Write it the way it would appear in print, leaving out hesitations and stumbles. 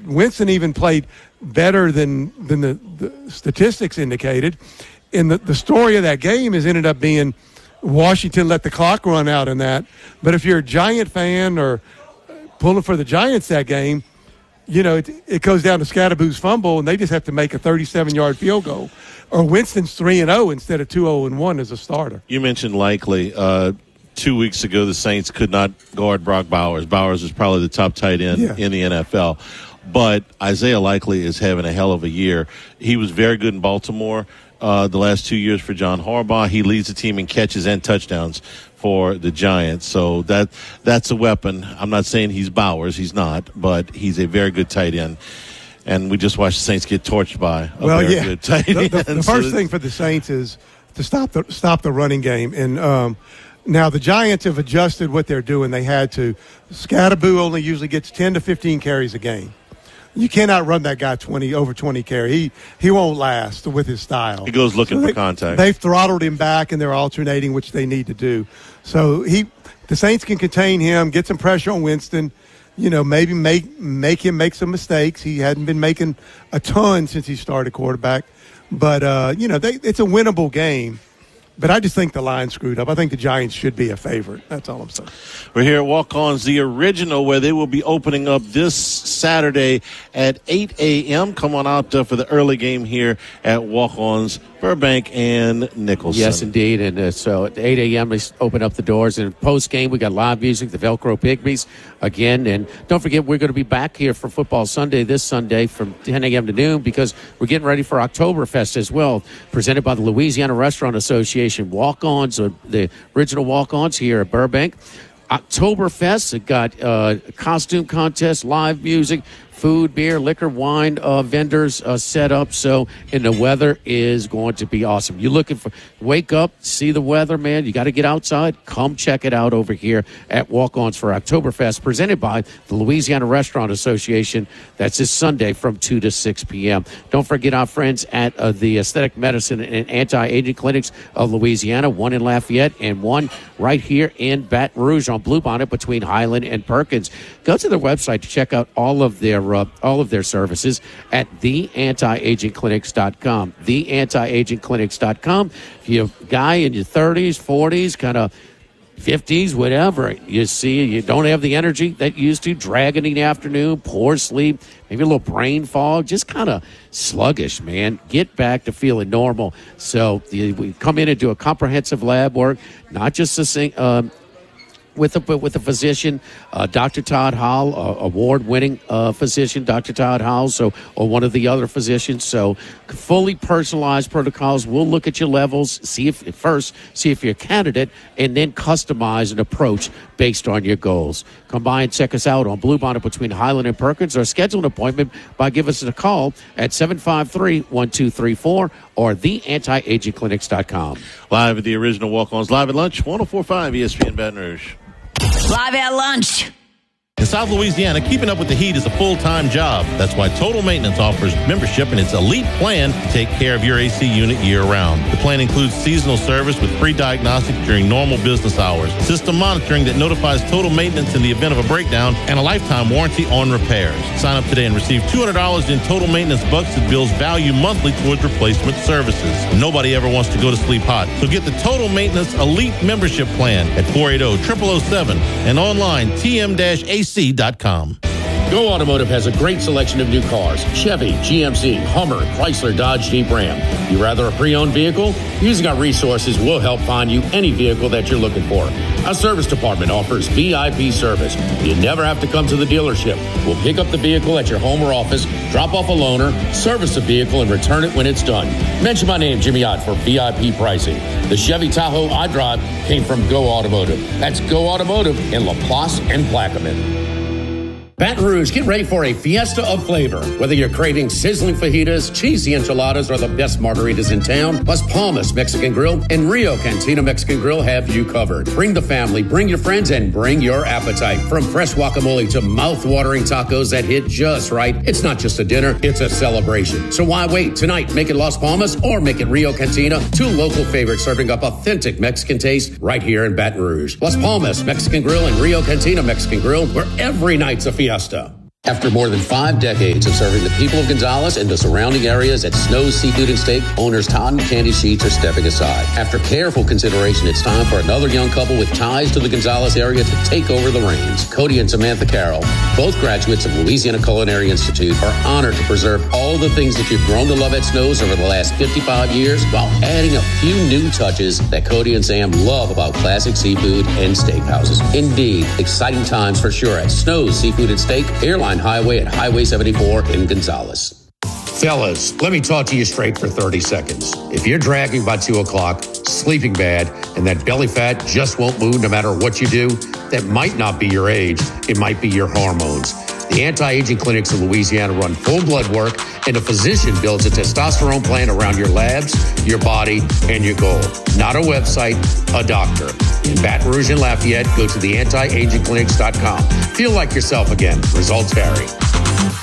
Winston even played better than the statistics indicated. And the story of that game has ended up being Washington let the clock run out in that. But if you're a Giant fan or pulling for the Giants that game, it goes down to Scadaboo's fumble, and they just have to make a 37-yard field goal. Or Winston's 3-0 instead of 2-0-1 as a starter. You mentioned Likely. 2 weeks ago, the Saints could not guard Brock Bowers. Bowers is probably the top tight end in the NFL. But Isaiah Likely is having a hell of a year. He was very good in Baltimore the last 2 years for John Harbaugh. He leads the team in catches and touchdowns for the Giants. So that's a weapon. I'm not saying he's Bowers. He's not. But he's a very good tight end. And we just watched the Saints get torched by a very good tight end. The first thing for the Saints is to stop the running game. And now the Giants have adjusted what they're doing. They had to. Scadaboo only usually gets 10 to 15 carries a game. You cannot run that guy over 20 carry. He won't last with his style. He goes looking for contact. They've throttled him back, and they're alternating, which they need to do. So the Saints can contain him, get some pressure on Winston, maybe make him make some mistakes. He hadn't been making a ton since he started quarterback. But, it's a winnable game. But I just think the line screwed up. I think the Giants should be a favorite. That's all I'm saying. We're here at Walk-Ons, the original, where they will be opening up this Saturday at 8 a.m. Come on out for the early game here at Walk-Ons, Burbank and Nicholson. Yes, indeed. And so at 8 a.m. they open up the doors. And post-game, we got live music, the Velcro Pygmies again. And don't forget, we're going to be back here for Football Sunday this Sunday from 10 a.m. to noon because we're getting ready for Oktoberfest as well, presented by the Louisiana Restaurant Association. Walk-Ons, or the original Walk-Ons here at Burbank. Oktoberfest, it got costume contest, live music, food, beer, liquor, wine vendors set up. And the weather is going to be awesome. You're looking for, wake up, see the weather, man. You got to get outside. Come check it out over here at Walk-Ons for Oktoberfest, presented by the Louisiana Restaurant Association. That's this Sunday from 2 to 6 p.m. Don't forget our friends at the Aesthetic Medicine and Anti-Aging Clinics of Louisiana, one in Lafayette and one right here in Baton Rouge on Bluebonnet between Highland and Perkins. Go to their website to check out all of their services at theantiagingclinics.com. Theantiagingclinics.com. If you're a guy in your 30s, 40s, kind of 50s, whatever, you see you don't have the energy that you used to, dragging in the afternoon, poor sleep, maybe a little brain fog, just kind of sluggish, man. Get back to feeling normal. So we come in and do a comprehensive lab work, not just with a physician, Dr. Todd Howell, award-winning physician, Dr. Todd Howell, or one of the other physicians. So fully personalized protocols. We'll look at your levels, see if you're a candidate, and then customize an approach based on your goals. Come by and check us out on Bluebonnet between Highland and Perkins, or schedule an appointment by giving us a call at 753-1234 or theantiagingclinics.com. Live at the original Walk-Ons, live at lunch, 104.5 ESPN Baton Rouge. Live at lunch. In South Louisiana, keeping up with the heat is a full-time job. That's why Total Maintenance offers membership in its elite plan to take care of your AC unit year-round. The plan includes seasonal service with free diagnostic during normal business hours, system monitoring that notifies Total Maintenance in the event of a breakdown, and a lifetime warranty on repairs. Sign up today and receive $200 in Total Maintenance bucks that bills value monthly towards replacement services. Nobody ever wants to go to sleep hot, so get the Total Maintenance Elite Membership Plan at 480-0007 and online tm-ac.com. Go Automotive has a great selection of new cars: Chevy, GMC, Hummer, Chrysler, Dodge, Jeep, Ram. You rather a pre-owned vehicle? Using our resources, we'll help find you any vehicle that you're looking for. Our service department offers VIP service. You never have to come to the dealership. We'll pick up the vehicle at your home or office, drop off a loaner, service the vehicle, and return it when it's done. Mention my name, Jimmy Ott, for VIP pricing. The Chevy Tahoe I drive came from Go Automotive. That's Go Automotive in LaPlace and Plaquemine. Baton Rouge, get ready for a fiesta of flavor. Whether you're craving sizzling fajitas, cheesy enchiladas, or the best margaritas in town, Las Palmas Mexican Grill and Rio Cantina Mexican Grill have you covered. Bring the family, bring your friends, and bring your appetite. From fresh guacamole to mouth-watering tacos that hit just right, it's not just a dinner, it's a celebration. So why wait? Tonight, make it Las Palmas or make it Rio Cantina, two local favorites serving up authentic Mexican taste right here in Baton Rouge. Las Palmas Mexican Grill and Rio Cantina Mexican Grill, where every night's a fiesta. After more than 5 decades of serving the people of Gonzales and the surrounding areas at Snow's Seafood and Steak, owners Todd and Candy Sheets are stepping aside. After careful consideration, it's time for another young couple with ties to the Gonzales area to take over the reins. Cody and Samantha Carroll, both graduates of Louisiana Culinary Institute, are honored to preserve all the things that you've grown to love at Snow's over the last 55 years while adding a few new touches that Cody and Sam love about classic seafood and steakhouses. Indeed, exciting times for sure at Snow's Seafood and Steak, Airline Highway at Highway 74 in Gonzales. Fellas, let me talk to you straight for 30 seconds. If you're dragging by 2 o'clock, sleeping bad, and that belly fat just won't move no matter what you do, that might not be your age. It might be your hormones. The anti-aging clinics in Louisiana run full blood work, and a physician builds a testosterone plan around your labs, your body, and your goal. Not a website, a doctor. In Baton Rouge and Lafayette, go to theantiagingclinics.com. Feel like yourself again. Results vary.